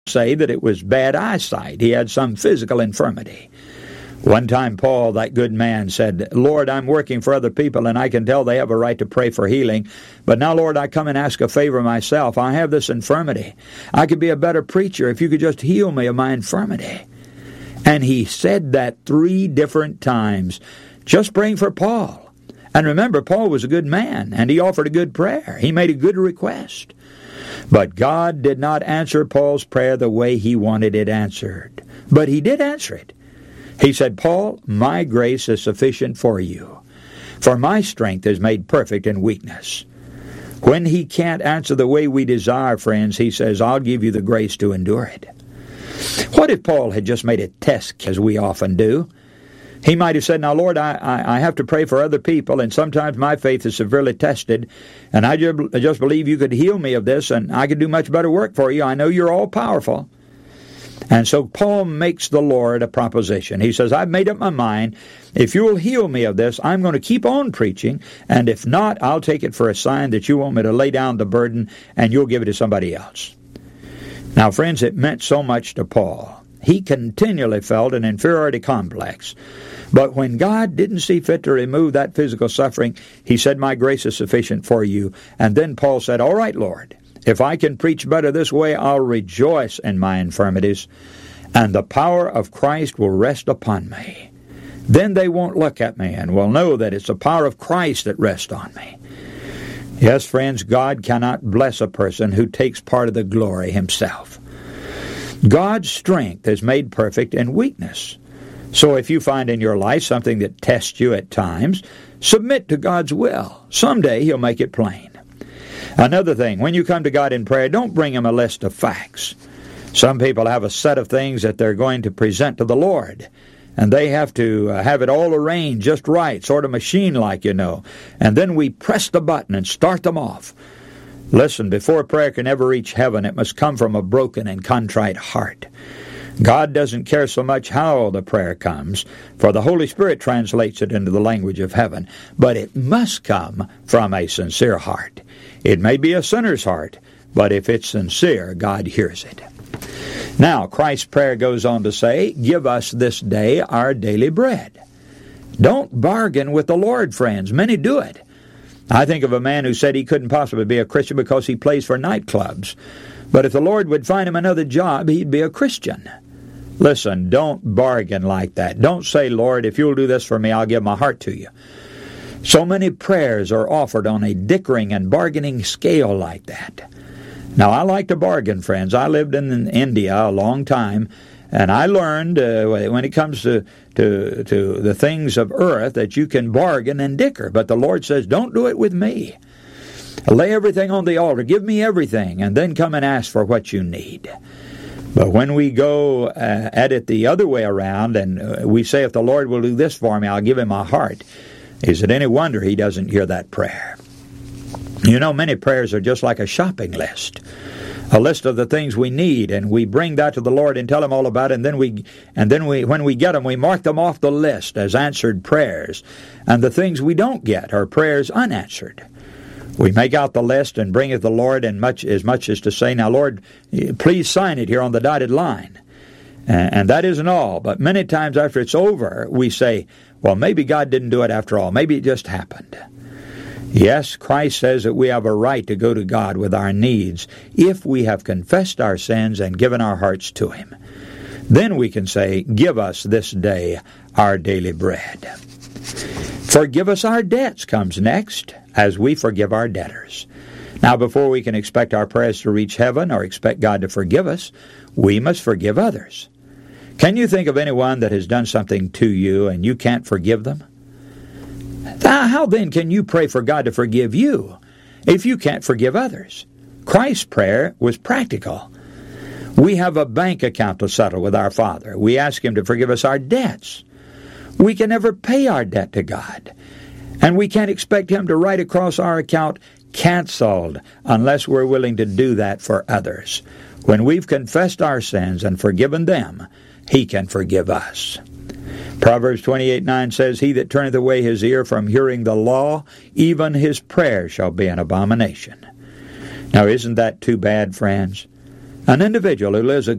say that it was bad eyesight. He had some physical infirmity. One time Paul, that good man, said, Lord, I'm working for other people, and I can tell they have a right to pray for healing. But now, Lord, I come and ask a favor myself. I have this infirmity. I could be a better preacher if you could just heal me of my infirmity. And he said that 3 different times, just praying for Paul. And remember, Paul was a good man, and he offered a good prayer. He made a good request. But God did not answer Paul's prayer the way he wanted it answered. But he did answer it. He said, Paul, my grace is sufficient for you, for my strength is made perfect in weakness. When he can't answer the way we desire, friends, he says, I'll give you the grace to endure it. What if Paul had just made a test, as we often do? He might have said, now, Lord, I have to pray for other people, and sometimes my faith is severely tested, and I just believe you could heal me of this, and I could do much better work for you. I know you're all-powerful. And so Paul makes the Lord a proposition. He says, I've made up my mind. If you will heal me of this, I'm going to keep on preaching, and if not, I'll take it for a sign that you want me to lay down the burden, and you'll give it to somebody else. Now, friends, it meant so much to Paul. He continually felt an inferiority complex. But when God didn't see fit to remove that physical suffering, he said, my grace is sufficient for you. And then Paul said, all right, Lord, if I can preach better this way, I'll rejoice in my infirmities, and the power of Christ will rest upon me. Then they won't look at me and will know that it's the power of Christ that rests on me. Yes, friends, God cannot bless a person who takes part of the glory himself. God's strength is made perfect in weakness. So if you find in your life something that tests you at times, submit to God's will. Someday He'll make it plain. Another thing, when you come to God in prayer, don't bring Him a list of facts. Some people have a set of things that they're going to present to the Lord, and they have to have it all arranged just right, sort of machine-like, you know. And then we press the button and start them off. Listen, before prayer can ever reach heaven, it must come from a broken and contrite heart. God doesn't care so much how the prayer comes, for the Holy Spirit translates it into the language of heaven, but it must come from a sincere heart. It may be a sinner's heart, but if it's sincere, God hears it. Now, Christ's prayer goes on to say, give us this day our daily bread. Don't bargain with the Lord, friends. Many do it. I think of a man who said he couldn't possibly be a Christian because he plays for nightclubs. But if the Lord would find him another job, he'd be a Christian. Listen, don't bargain like that. Don't say, Lord, if you'll do this for me, I'll give my heart to you. So many prayers are offered on a dickering and bargaining scale like that. Now, I like to bargain, friends. I lived in India a long time, and I learned when it comes to the things of earth that you can bargain and dicker. But the Lord says, don't do it with me. Lay everything on the altar. Give me everything, and then come and ask for what you need. But when we go at it the other way around, and we say, if the Lord will do this for me, I'll give him my heart, is it any wonder he doesn't hear that prayer? You know, many prayers are just like a shopping list, a list of the things we need, and we bring that to the Lord and tell him all about it, and then when we get them, we mark them off the list as answered prayers, and the things we don't get are prayers unanswered. We make out the list and bring it to the Lord, and as much as to say, now, Lord, please sign it here on the dotted line. And that isn't all. But many times after it's over, we say, well, maybe God didn't do it after all. Maybe it just happened. Yes, Christ says that we have a right to go to God with our needs if we have confessed our sins and given our hearts to Him. Then we can say, give us this day our daily bread. Forgive us our debts comes next, as we forgive our debtors. Now, before we can expect our prayers to reach heaven or expect God to forgive us, we must forgive others. Can you think of anyone that has done something to you and you can't forgive them? How then can you pray for God to forgive you if you can't forgive others? Christ's prayer was practical. We have a bank account to settle with our Father. We ask Him to forgive us our debts. We can never pay our debt to God, and we can't expect Him to write across our account, canceled, unless we're willing to do that for others. When we've confessed our sins and forgiven them, He can forgive us. Proverbs 28:9 says, he that turneth away his ear from hearing the law, even his prayer shall be an abomination. Now, isn't that too bad, friends? An individual who lives a